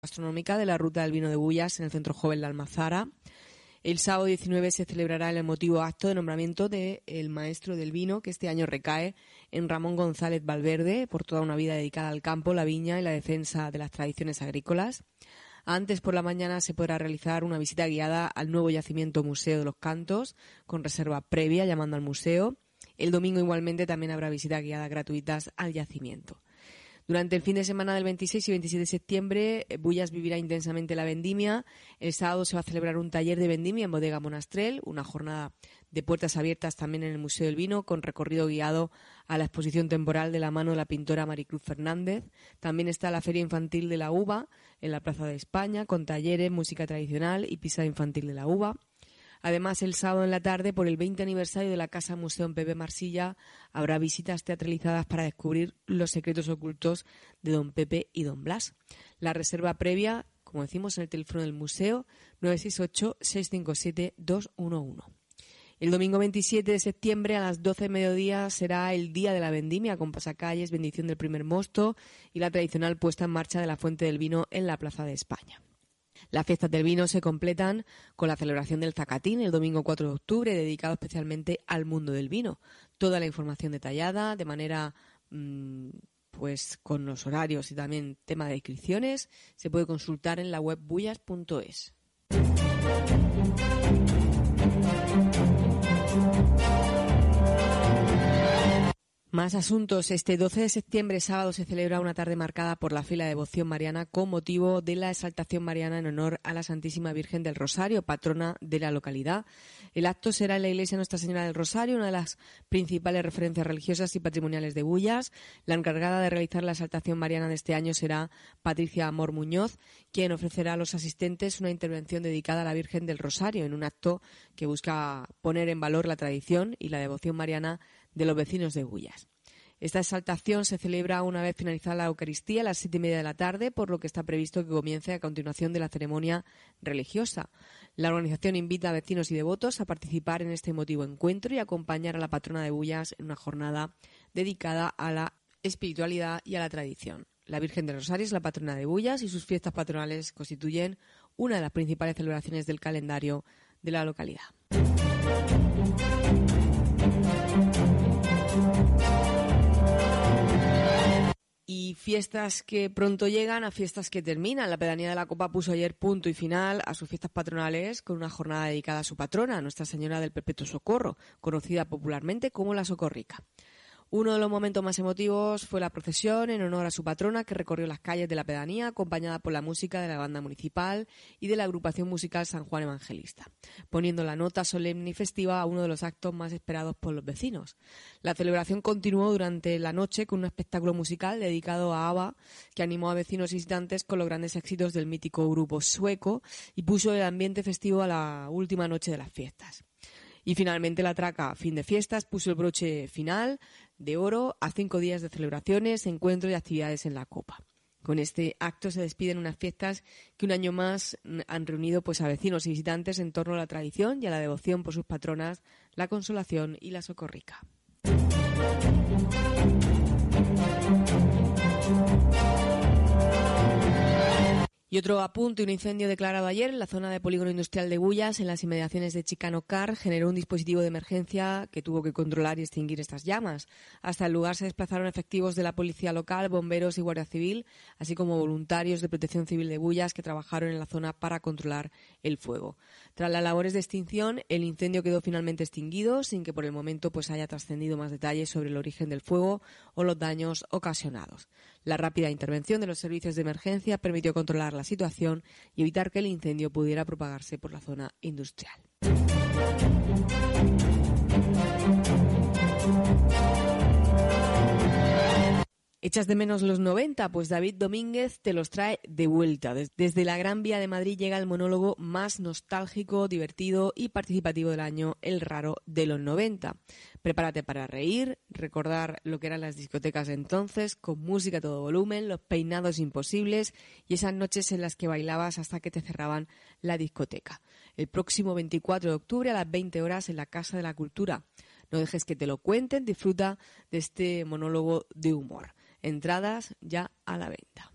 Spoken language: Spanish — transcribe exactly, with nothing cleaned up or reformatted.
gastronómica de la Ruta del Vino de Bullas en el Centro Joven La Almazara. El sábado diecinueve se celebrará el emotivo acto de nombramiento del maestro del vino, que este año recae en Ramón González Valverde, por toda una vida dedicada al campo, la viña y la defensa de las tradiciones agrícolas. Antes, por la mañana, se podrá realizar una visita guiada al nuevo yacimiento Museo de los Cantos, con reserva previa, llamando al museo. El domingo, igualmente, también habrá visitas guiadas gratuitas al yacimiento. Durante el fin de semana del veintiséis y veintisiete de septiembre, Bullas vivirá intensamente la vendimia. El sábado se va a celebrar un taller de vendimia en Bodega Monastrell, una jornada de puertas abiertas también en el Museo del Vino, con recorrido guiado a la exposición temporal de la mano de la pintora Maricruz Fernández. También está la Feria Infantil de la Uva en la Plaza de España, con talleres, música tradicional y pisada infantil de la uva. Además, el sábado en la tarde, por el veinte aniversario de la Casa Museo en Pepe Marsilla, habrá visitas teatralizadas para descubrir los secretos ocultos de don Pepe y don Blas. La reserva previa, como decimos, en el teléfono del museo, nueve seis ocho, seis cinco siete, dos uno uno. El domingo veintisiete de septiembre a las doce de mediodía será el día de la vendimia, con pasacalles, bendición del primer mosto y la tradicional puesta en marcha de la Fuente del Vino en la Plaza de España. Las fiestas del vino se completan con la celebración del Zacatín el domingo cuatro de octubre, dedicado especialmente al mundo del vino. Toda la información detallada, de manera mmm, pues con los horarios y también tema de inscripciones, se puede consultar en la web bullas punto es. Más asuntos. Este doce de septiembre, sábado, se celebra una tarde marcada por la fila de devoción mariana con motivo de la exaltación mariana en honor a la Santísima Virgen del Rosario, patrona de la localidad. El acto será en la iglesia Nuestra Señora del Rosario, una de las principales referencias religiosas y patrimoniales de Bullas. La encargada de realizar la exaltación mariana de este año será Patricia Amor Muñoz, quien ofrecerá a los asistentes una intervención dedicada a la Virgen del Rosario, en un acto que busca poner en valor la tradición y la devoción mariana de los vecinos de Bullas. Esta exaltación se celebra una vez finalizada la Eucaristía a las siete y media de la tarde, por lo que está previsto que comience a continuación de la ceremonia religiosa. La organización invita a vecinos y devotos a participar en este emotivo encuentro y acompañar a la patrona de Bullas en una jornada dedicada a la espiritualidad y a la tradición. La Virgen del Rosario es la patrona de Bullas y sus fiestas patronales constituyen una de las principales celebraciones del calendario de la localidad. Y fiestas que pronto llegan a fiestas que terminan. La Pedanía de la Copa puso ayer punto y final a sus fiestas patronales con una jornada dedicada a su patrona, Nuestra Señora del Perpetuo Socorro, conocida popularmente como la Socorrica. Uno de los momentos más emotivos fue la procesión en honor a su patrona, que recorrió las calles de la pedanía acompañada por la música de la banda municipal y de la agrupación musical San Juan Evangelista, poniendo la nota solemne y festiva a uno de los actos más esperados por los vecinos. La celebración continuó durante la noche con un espectáculo musical dedicado a ABBA, que animó a vecinos y visitantes con los grandes éxitos del mítico grupo sueco y puso el ambiente festivo a la última noche de las fiestas. Y finalmente la traca Fin de Fiestas puso el broche final de oro a cinco días de celebraciones, encuentros y actividades en la Copa. Con este acto se despiden unas fiestas que un año más han reunido pues a vecinos y visitantes en torno a la tradición y a la devoción por sus patronas, la Consolación y la Socorrica. Y otro apunte, un incendio declarado ayer en la zona de polígono industrial de Bullas, en las inmediaciones de Chicano Car, generó un dispositivo de emergencia que tuvo que controlar y extinguir estas llamas. Hasta el lugar se desplazaron efectivos de la policía local, bomberos y guardia civil, así como voluntarios de protección civil de Bullas que trabajaron en la zona para controlar el fuego. Tras las labores de extinción, el incendio quedó finalmente extinguido, sin que por el momento pues haya trascendido más detalles sobre el origen del fuego o los daños ocasionados. La rápida intervención de los servicios de emergencia permitió controlar la situación y evitar que el incendio pudiera propagarse por la zona industrial. ¿Echas de menos los noventa? Pues David Domínguez te los trae de vuelta. Desde la Gran Vía de Madrid llega el monólogo más nostálgico, divertido y participativo del año, El Raro de los noventa. Prepárate para reír, recordar lo que eran las discotecas de entonces, con música a todo volumen, los peinados imposibles y esas noches en las que bailabas hasta que te cerraban la discoteca. El próximo veinticuatro de octubre a las veinte horas en la Casa de la Cultura. No dejes que te lo cuenten, disfruta de este monólogo de humor. Entradas ya a la venta.